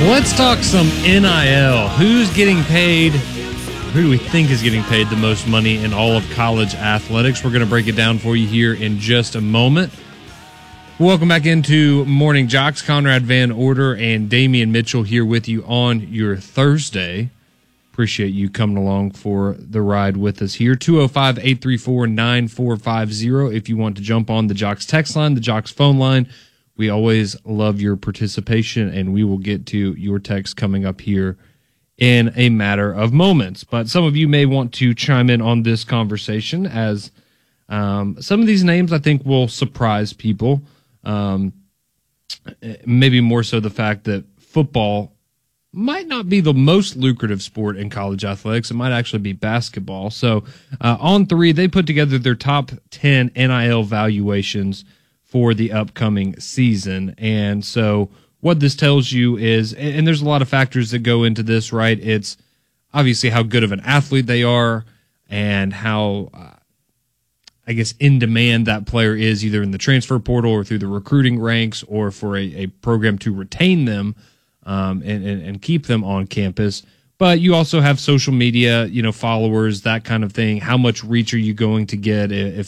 Let's talk some NIL. Who's getting paid? Who do we think is getting paid the most money in all of college athletics? We're going to break it down for you here in just a moment. Welcome back into Morning Jocks. Conrad Van Order and Damian Mitchell here with you on your Thursday. Appreciate you coming along for the ride with us here. 205-834-9450 if you want to jump on the Jocks text line, the Jocks phone line. We always love your participation, and we will get to your text coming up here in a matter of moments. But some of you may want to chime in on this conversation, as some of these names I think will surprise people. Maybe more so the fact that football might not be the most lucrative sport in college athletics. It might actually be basketball. So On3, they put together their top 10 NIL valuations for the upcoming season. And so what this tells you is, and there's a lot of factors that go into this, right? It's obviously how good of an athlete they are and how, in demand that player is, either in the transfer portal or through the recruiting ranks, or for a program to retain them and keep them on campus. But you also have social media, followers, that kind of thing. How much reach are you going to get if